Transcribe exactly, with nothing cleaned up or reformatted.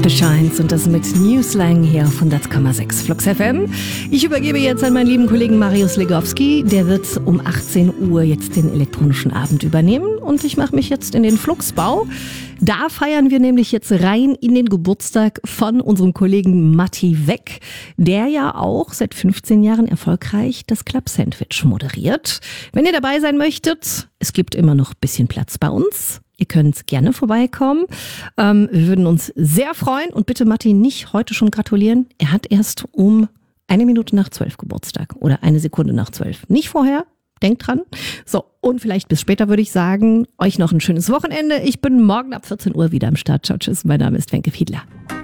The Shines und das mit New Slang hier auf hundert Komma sechs Flux F M. Ich übergebe jetzt an meinen lieben Kollegen Marius Legowski. Der wird um achtzehn Uhr jetzt den elektronischen Abend übernehmen und ich mache mich jetzt in den Fluxbau. Da feiern wir nämlich jetzt rein in den Geburtstag von unserem Kollegen Matti Weck, der ja auch seit fünfzehn Jahren erfolgreich das Club Sandwich moderiert. Wenn ihr dabei sein möchtet, es gibt immer noch ein bisschen Platz bei uns. Ihr könnt gerne vorbeikommen. Ähm, wir würden uns sehr freuen. Und bitte Matti nicht heute schon gratulieren. Er hat erst um eine Minute nach zwölf Geburtstag oder eine Sekunde nach zwölf. Nicht vorher. Denkt dran. So, und vielleicht bis später würde ich sagen, euch noch ein schönes Wochenende. Ich bin morgen ab vierzehn Uhr wieder am Start. Ciao, tschüss. Mein Name ist Wenke Fiedler.